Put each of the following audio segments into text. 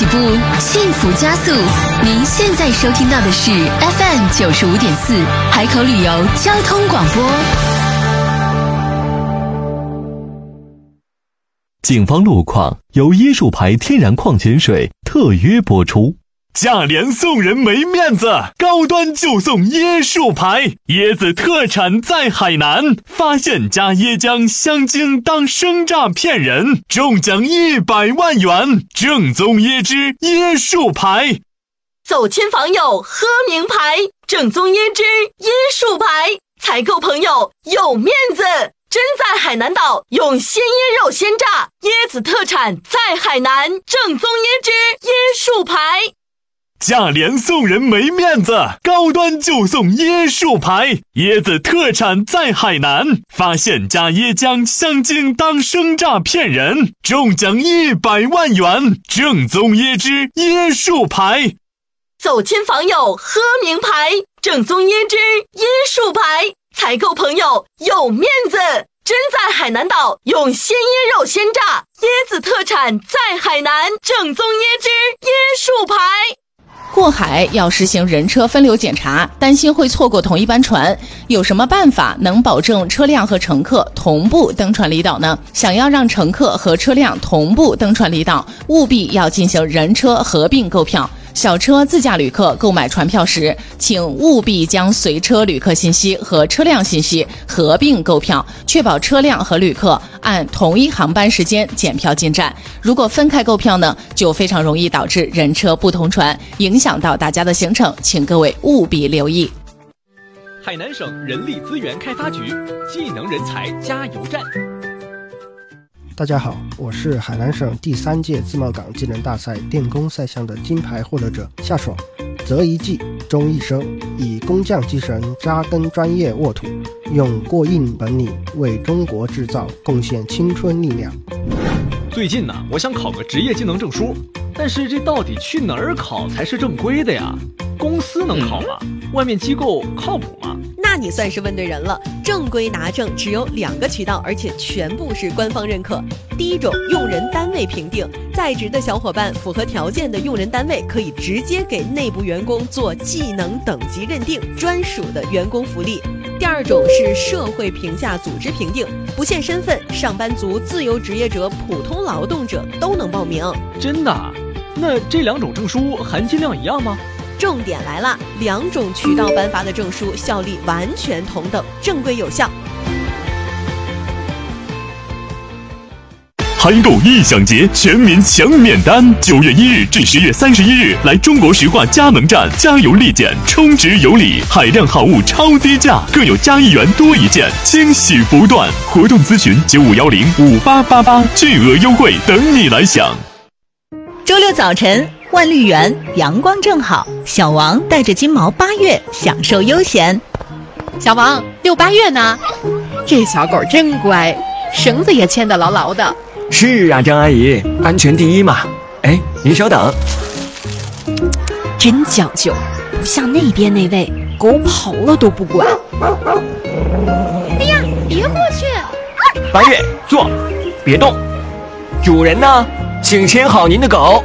起步，幸福加速。您现在收听到的是 FM95.4海口旅游交通广播。 警方路况由椰树牌天然矿泉水特约播出。价廉送人没面子，高端就送椰树牌，椰子特产在海南，发现加椰浆香精当生榨骗人，中奖100万元，正宗椰汁椰树牌。 走亲访友喝名牌，正宗椰汁椰树牌，采购朋友有面子。真在海南岛用鲜椰肉鲜榨，椰子特产在海南，正宗椰汁椰树牌。 价廉送人没面子，高端就送椰树牌，椰子特产在海南，发现加椰浆香精当生榨骗人，中奖100万元，正宗椰汁椰树牌。 走亲访友喝名牌，正宗椰汁椰树牌，采购朋友有面子。真在海南岛用鲜椰肉鲜榨，椰子特产在海南，正宗椰汁椰树牌。 过海要实行人车分流检查，担心会错过同一班船，有什么办法能保证车辆和乘客同步登船离岛呢？想要让乘客和车辆同步登船离岛，务必要进行人车合并购票。小车自驾旅客购买船票时，请务必将随车旅客信息和车辆信息合并购票，确保车辆和旅客按同一航班时间检票进站。如果分开购票呢，就非常容易导致人车不同船，影响到大家的行程，请各位务必留意。 海南省人力资源开发局技能人才加油站。 大家好，我是海南省第3届自贸港技能大赛电工赛项的金牌获得者夏爽。择一技，终一生，以工匠精神扎根专业沃土，用过硬本领为中国制造贡献青春力量。 最近呢，我想考个职业技能证书，但是这到底去哪儿考才是正规的呀？公司能考吗？外面机构靠谱吗？ 那你算是问对人了。正规拿证只有2个渠道，而且全部是官方认可。第一种，用人单位评定，在职的小伙伴符合条件的用人单位可以直接给内部员工做技能等级认定，专属的员工福利。第二种是社会评价组织评定，不限身份，上班族、自由职业者、普通劳动者都能报名。 真的？那这2种证书含金量一样吗？ 重点来了，2种渠道颁发的证书效力完全同等，正规有效。 嗨购异享节，全民抢免单！9月1日至10月31日，来中国石化加盟站加油立减，充值有礼，海量好物超低价，更有加1元多一件，惊喜不断！活动咨询95105888，巨额优惠等你来享。 周六早晨，万绿园阳光正好，小王带着金毛8月享受悠闲。 小王，6、8月呢？这小狗真乖，绳子也牵得牢牢的。 是啊，张阿姨，安全第一嘛。哎，您稍等。 真讲究，不像那边那位，狗跑了都不管。 哎呀，别过去 ！8月，坐，别动。主人呢？请牵好您的狗。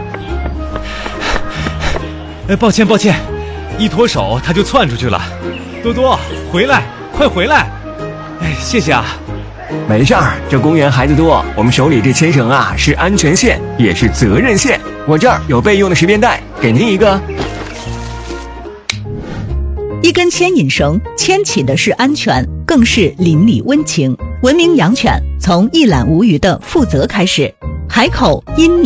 抱歉，一脱手它就窜出去了。多多，回来，快回来！谢谢啊。 没事儿，这公园孩子多，我们手里这牵绳啊是安全线，也是责任线。我这儿有备用的识别带，给您一个。 一根牵引绳，牵起的是安全，更是邻里温情。文明养犬，从一览无余的负责开始。海口因